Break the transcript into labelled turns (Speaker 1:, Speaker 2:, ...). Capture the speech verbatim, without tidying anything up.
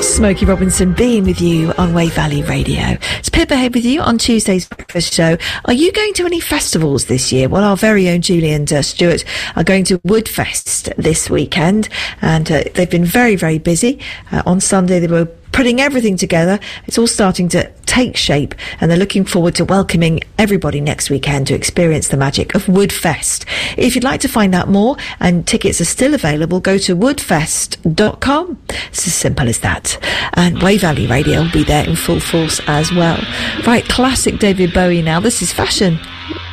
Speaker 1: Smokey Robinson being with you on Wave Valley Radio. It's Pip ahead with you on Tuesday's breakfast show. Are you going to any festivals this year? Well, our very own Julie and uh, Stuart are going to Woodfest this weekend, and uh, they've been very, very busy. Uh, on Sunday, they were putting everything together. It's all starting to take shape, and they're looking forward to welcoming everybody next weekend to experience the magic of Woodfest. If you'd like to find out more, and tickets are still available, go to woodfest dot com. It's as simple as that. And Wave Valley Radio will be there in full force as well. Right, classic David Bowie now. This is Fashion.